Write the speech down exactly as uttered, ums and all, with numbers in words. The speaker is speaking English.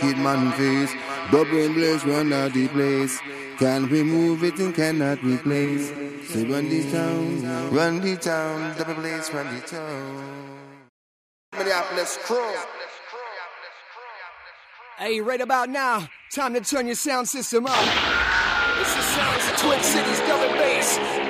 wicked man face. Double blaze run out the place. Can't remove it and cannot replace. Say run the town, run the town, double blaze run the town. Minneapolis crew. Hey, right about now, time to turn your sound system up. It's the sounds of Twin Cities double bass.